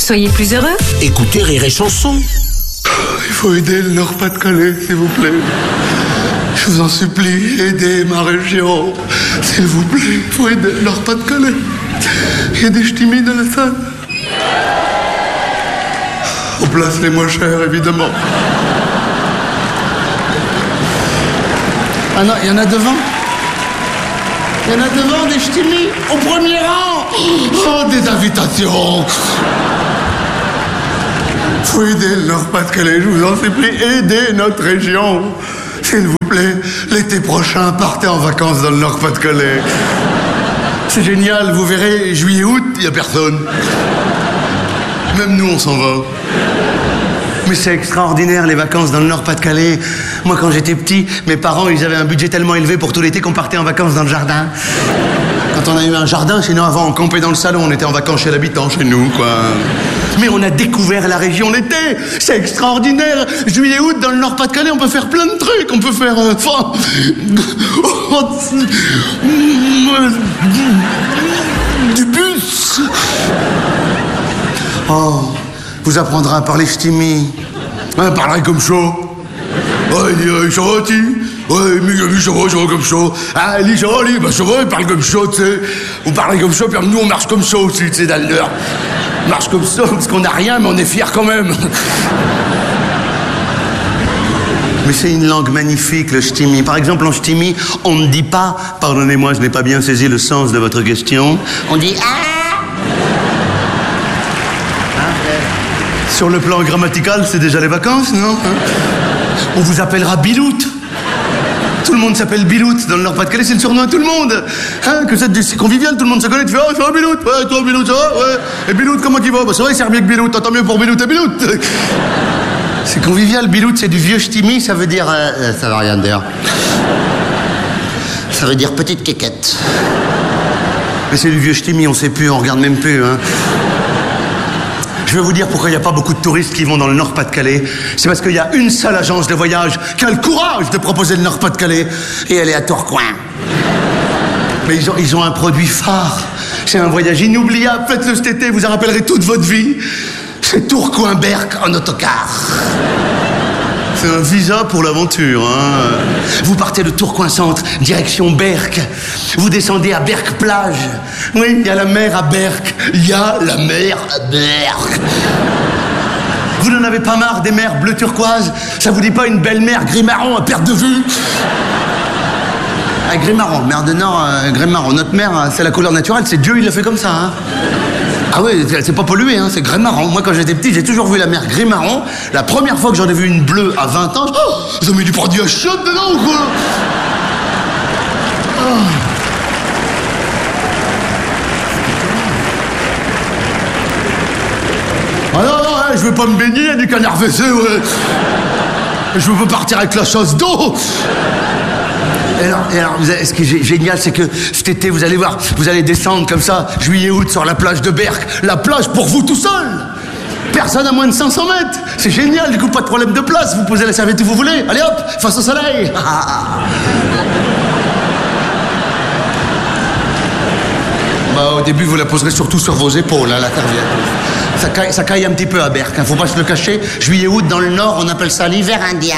Soyez plus heureux. Écoutez Rire et Chanson. Il faut aider le Nord-Pas-de-Calais, s'il vous plaît. Je vous en supplie, aidez ma région. S'il vous plaît, il faut aider le Nord-Pas-de-Calais. Il y a des ch'timis dans la salle. On place les moins chers, évidemment. Ah non, il y en a devant. Il y en a devant des ch'timis, au premier rang. Oh, des invitations. Faut aider le Nord-Pas-de-Calais, je vous en supplie, aidez notre région. S'il vous plaît, l'été prochain, partez en vacances dans le Nord-Pas-de-Calais. C'est génial, vous verrez, juillet-août, il n'y a personne. Même nous, on s'en va. Mais c'est extraordinaire, les vacances dans le Nord-Pas-de-Calais. Moi, quand j'étais petit, mes parents, ils avaient un budget tellement élevé pour tout l'été qu'on partait en vacances dans le jardin. Quand on a eu un jardin, sinon avant, on campait dans le salon, on était en vacances chez l'habitant, chez nous, quoi. Mais on a découvert la région l'été. C'est extraordinaire. Juillet-août, dans le Nord-Pas-de-Calais, on peut faire plein de trucs. On peut faire... du bus. Oh, vous apprendrez à parler ch'timi. Hein, parlerez comme ça. Ouais, ça va, tu? Ouais, mais ça va comme ça. Ah, lui, ça va, lui, bah ça va, il parle comme ça, tu sais. Vous parlez comme ça, puis nous, on marche comme ça aussi, tu sais, dans le Nord. On marche comme ça, parce qu'on n'a rien, mais on est fiers quand même. Mais c'est une langue magnifique, le ch'timi. Par exemple, en ch'timi, on ne dit pas « Pardonnez-moi, je n'ai pas bien saisi le sens de votre question ». On dit « Ah ». Sur le plan grammatical, c'est déjà les vacances, non? On vous appellera Bilout. Tout le monde s'appelle Bilout. Dans le Nord-Pas-de-Calais, c'est le surnom de tout le monde. Hein, que c'est convivial, tout le monde se connaît. Tu fais, oh, ça va, Bilout? Ouais, toi, Bilout, ça va? Ouais. Et Bilout, comment il va? Bah, ça va, il sert mieux que Bilout. Tant mieux pour Bilout et Bilout. C'est convivial. Bilout, c'est du vieux ch'timi, ça veut dire... ça veut rien dire. Ça veut dire petite quéquette. Mais c'est du vieux ch'timi, on sait plus, on regarde même plus, hein. Je vais vous dire pourquoi il n'y a pas beaucoup de touristes qui vont dans le Nord-Pas-de-Calais. C'est parce qu'il y a une seule agence de voyage qui a le courage de proposer le Nord-Pas-de-Calais. Et elle est à Tourcoing. Mais ils ont un produit phare. C'est un voyage inoubliable. Faites-le cet été, vous en rappellerez toute votre vie. C'est Tourcoing-Berck en autocar. C'est un visa pour l'aventure, hein. Vous partez de Tourcoing-Centre, direction Berck. Vous descendez à Berck-Plage. Oui, il y a la mer à Berck. Il y a la mer à Berck. Vous n'en avez pas marre des mers bleu turquoise? Ça vous dit pas une belle mer gris-marron à perte de vue? Ah, gris-marron, mer de Nord, gris-marron. Notre mer, c'est la couleur naturelle, c'est Dieu, il l'a fait comme ça, hein. Ah oui, c'est pas pollué, hein, c'est gris-marron. Moi, quand j'étais petit, j'ai toujours vu la mer gris-marron. La première fois que j'en ai vu une bleue à 20 ans, oh, ils ont mis du produit à chiottes dedans ou quoi? Oh. Ah non, hein, je veux pas me baigner, il y a du canard WC, ouais. Je veux pas partir avec la chasse d'eau. Et alors, ce qui est génial, c'est que cet été, vous allez voir, vous allez descendre comme ça, juillet-août, sur la plage de Berck. La plage pour vous tout seul. Personne à moins de 500 mètres. C'est génial, du coup, pas de problème de place. Vous posez la serviette où vous voulez. Allez hop, face au soleil. Bah, au début, vous la poserez surtout sur vos épaules, hein, la serviette. Ça caille un petit peu à Berck, hein, faut pas se le cacher. Juillet-août, dans le Nord, on appelle ça l'hiver indien.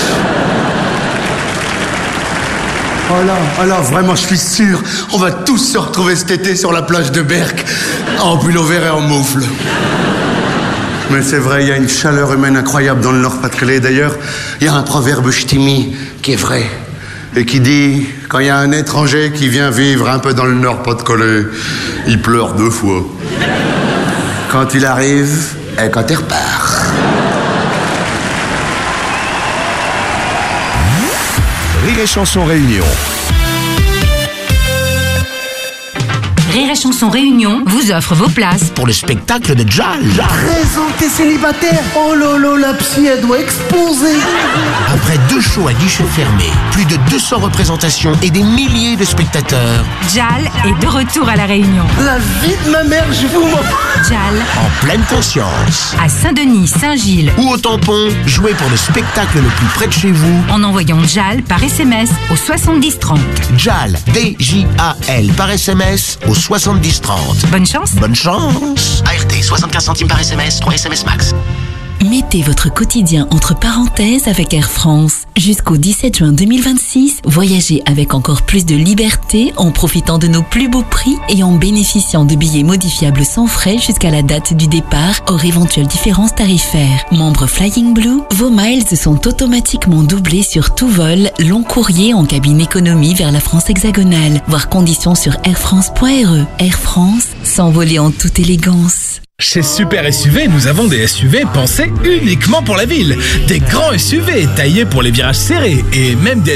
Oh là, vraiment, je suis sûr, on va tous se retrouver cet été sur la plage de Berck, en pull-over et en moufle. Mais c'est vrai, il y a une chaleur humaine incroyable dans le Nord-Pas-de-Calais. D'ailleurs, il y a un proverbe ch'timi qui est vrai, et qui dit, quand il y a un étranger qui vient vivre un peu dans le Nord-Pas-de-Calais, il pleure 2 fois. Quand il arrive, et quand il repart. Rire et Chanson Réunion. Rire et Chanson Réunion vous offre vos places Pour le spectacle de Jal. Présentez célibataire. Oh lolo, la psy, elle doit exploser. Après 2 shows à guichet fermé, plus de 200 représentations et des milliers de spectateurs. Jal est de retour à La Réunion. La vie de ma mère, je vous m'en... Jal, En pleine conscience. à Saint-Denis, Saint-Gilles, Ou au tampon, jouez pour le spectacle le plus près de chez vous. en envoyant Jal par SMS au 70 30. Jal, D-J-A-L, par SMS au 70 30. Bonne chance. Bonne chance. ART, 75 centimes par SMS, 3 SMS max. Mettez votre quotidien entre parenthèses avec Air France. Jusqu'au 17 juin 2026, voyagez avec encore plus de liberté en profitant de nos plus beaux prix et en bénéficiant de billets modifiables sans frais jusqu'à la date du départ hors éventuelle différence tarifaire. Membre Flying Blue, vos miles sont automatiquement doublés sur tout vol, long courrier en cabine économie vers la France hexagonale. Voir conditions sur airfrance.re. Air France, s'envoler en toute élégance. Chez Super SUV, nous avons des SUV pensés uniquement pour la ville. Des grands SUV taillés pour les virages serrés et même des